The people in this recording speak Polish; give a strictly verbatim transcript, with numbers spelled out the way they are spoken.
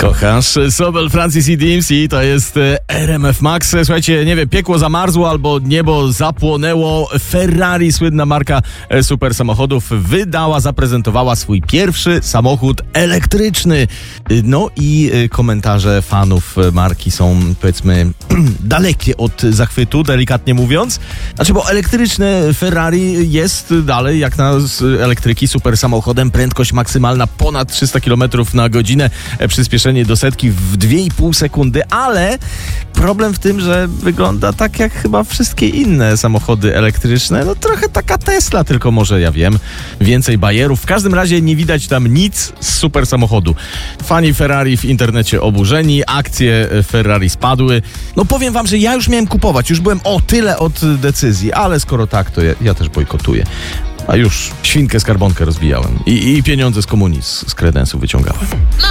Kochasz Sobel, Francis i Dims i to jest R M F Max. Słuchajcie, nie wiem, piekło zamarzło albo niebo zapłonęło. Ferrari, słynna marka super samochodów, wydała, zaprezentowała swój pierwszy samochód elektryczny. No i komentarze fanów marki są, powiedzmy, dalekie od zachwytu, delikatnie mówiąc. Znaczy, bo elektryczne Ferrari jest dalej, jak na elektryki, super samochodem. Prędkość maksymalna ponad trzysta kilometrów na godzinę, przyspieszenie do setki w dwie i pół sekundy, ale problem w tym, że wygląda tak jak chyba wszystkie inne samochody elektryczne. No trochę taka Tesla, tylko może, ja wiem, więcej bajerów. W każdym razie nie widać tam nic z super samochodu. Fani Ferrari w internecie oburzeni, akcje Ferrari spadły. No powiem wam, że ja już miałem kupować, już byłem o tyle od decyzji, ale skoro tak, to ja, ja też bojkotuję. A już świnkę skarbonkę rozbijałem i, i pieniądze z komunizmu, z kredensu wyciągałem.